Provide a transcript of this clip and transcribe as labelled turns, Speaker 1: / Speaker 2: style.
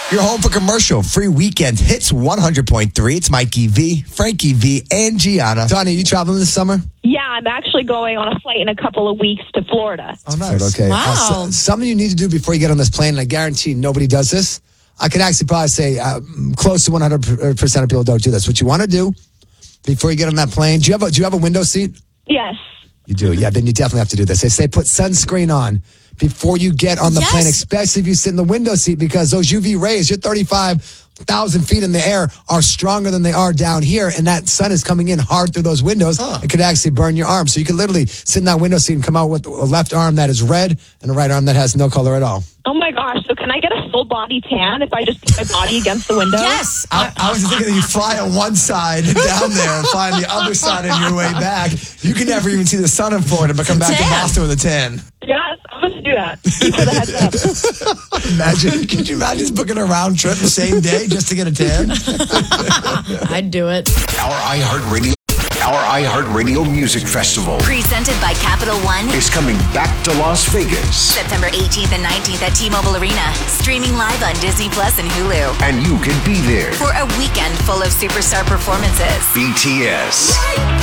Speaker 1: You're home for commercial-free weekend hits 100.3. It's Mikey V, Frankie V, and Gianna. Donnie, you traveling this summer?
Speaker 2: Yeah, I'm actually going on a flight in a couple of weeks to Florida.
Speaker 1: Oh, nice. Okay.
Speaker 3: Wow.
Speaker 1: Something you need to do before you get on this plane, and I guarantee nobody does this. I could actually probably say close to 100% of people don't do this. What you want to do before you get on that plane, do you have a window seat?
Speaker 2: Yes.
Speaker 1: You do, yeah. Then you definitely have to do this. They say put sunscreen on before you get on the plane, especially if you sit in the window seat, because those UV rays, you're 35,000 feet in the air, are stronger than they are down here, and that sun is coming in hard through those windows. It could actually burn your arm. So you could literally sit in that window seat and come out with a left arm that is red and a right arm that has no color at all.
Speaker 2: Oh my gosh, so can I get a full body tan if I just put my body against the window?
Speaker 3: Yes.
Speaker 1: I was thinking that you fly on one side down there and fly on the other side on your way back. You can never even see the sun in Florida, but come back to Boston with a tan.
Speaker 2: Yes, I'm going to do that. Keep for the heads up.
Speaker 1: Could you imagine just booking a round trip the same day just to get a tan?
Speaker 3: I'd do it.
Speaker 4: Our iHeartRadio Music Festival
Speaker 5: Presented by Capital One
Speaker 4: is coming back to Las Vegas.
Speaker 5: September 18th and 19th at T-Mobile Arena. Streaming live on Disney Plus and Hulu.
Speaker 4: And you can be there.
Speaker 5: For a weekend full of superstar performances.
Speaker 4: BTS.